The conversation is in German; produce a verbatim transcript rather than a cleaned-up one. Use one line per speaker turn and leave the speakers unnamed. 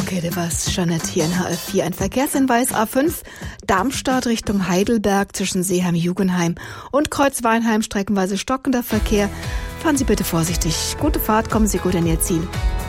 Okay, das war's. Jeanette hier in H F vier. Ein Verkehrshinweis A fünf, Darmstadt Richtung Heidelberg zwischen Seeheim-Jugenheim und Kreuzweinheim streckenweise stockender Verkehr. Fahren Sie bitte vorsichtig. Gute Fahrt, kommen Sie gut an Ihr Ziel.